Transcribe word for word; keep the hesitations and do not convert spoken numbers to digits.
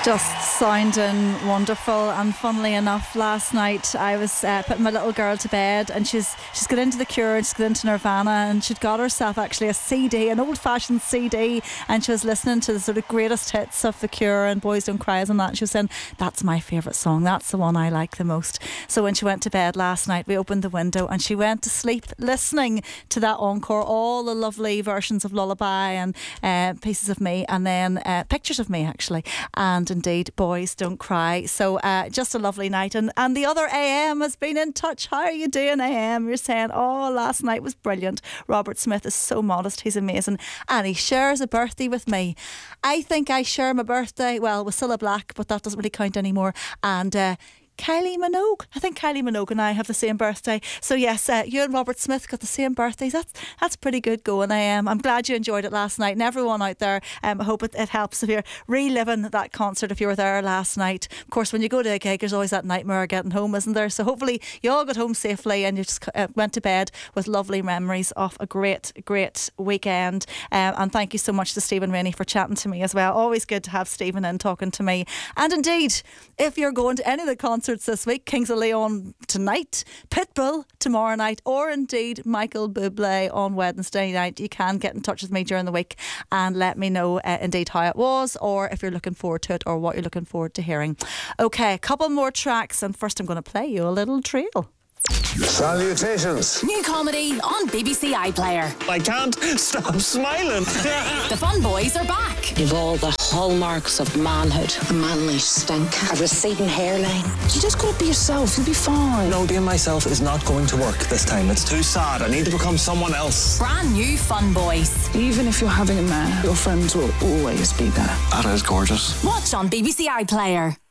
Just sounding wonderful. And funnily enough, last night I was uh, putting my little girl to bed, and she's she's got into the Cure and she's got into Nirvana, and she'd got herself actually a C D, an old-fashioned C D, and she was listening to the sort of greatest hits of the Cure and Boys Don't Cry and that, and she was saying, that's my favourite song, that's the one I like the most. So when she went to bed last night, we opened the window and she went to sleep listening to that encore, all the lovely versions of Lullaby and uh, Pieces of Me, and then uh, pictures of me actually, and indeed Boys Don't Cry. So uh, just a lovely night. And, and the other A M has been in touch. How are you doing, A M? You're saying, oh, last night was brilliant. Robert Smith is so modest, he's amazing, and he shares a birthday with me. I think I share my birthday, well, with Cilla Black, but that doesn't really count anymore, and uh Kylie Minogue. I think Kylie Minogue and I have the same birthday. So yes, uh, you and Robert Smith got the same birthdays. That's that's pretty good going. I am. I'm glad you enjoyed it last night, and everyone out there. Um, I hope it, it helps if you're reliving that concert. If you were there last night, of course, when you go to a gig, there's always that nightmare of getting home, isn't there? So hopefully you all got home safely and you just uh, went to bed with lovely memories of a great, great weekend. Um, and thank you so much to Stephen Rainey for chatting to me as well. Always good to have Stephen in talking to me. And indeed, if you're going to any of the concerts this week, Kings of Leon tonight, Pitbull tomorrow night, or indeed Michael Bublé on Wednesday night, you can get in touch with me during the week and let me know uh, indeed how it was, or if you're looking forward to it, or what you're looking forward to hearing. Okay, a couple more tracks, and first I'm going to play you a little trail. Salutations. New comedy on B B C iPlayer. I can't stop smiling. The Fun Boys are back. You've all the hallmarks of manhood. A manly stink. A receding hairline. You just gotta be yourself, you'll be fine. No, being myself is not going to work this time. It's too sad. I need to become someone else. Brand new Fun Boys. Even if you're having a man, your friends will always be there. That is gorgeous. Watch on B B C iPlayer.